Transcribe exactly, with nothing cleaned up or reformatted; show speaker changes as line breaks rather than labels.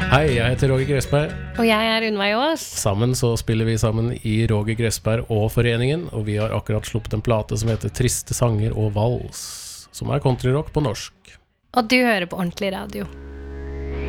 Hei, jeg heter Roger Gressberg.
Og jeg er Unnveig Aas.
Sammen så spiller vi sammen i Roger Gressberg og Foreningen, og vi har akkurat sluppet en plate som heter Triste sanger og vals, som er countryrock på norsk.
Og du hører på Ordentlig Radio.